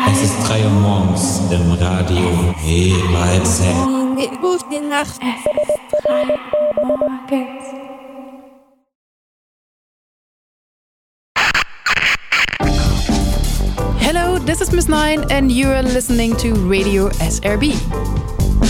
Es ist 3 Uhr morgens im Radio E13. Gute Nacht. Es ist 3 Uhr morgens. Hello, this is Miss Nine and you're listening to Radio SRB.